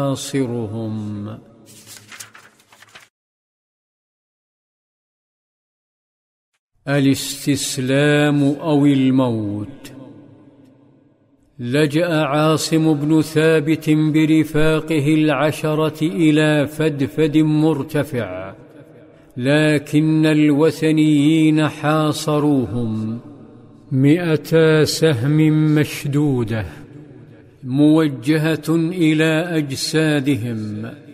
يحاصرهم. الاستسلام أو الموت. لجأ عاصم بن ثابت برفاقه العشرة إلى فدفد مرتفع، لكن الوثنيين حاصروهم. 200 سهم مشدودة موجهة إلى أجسادهم،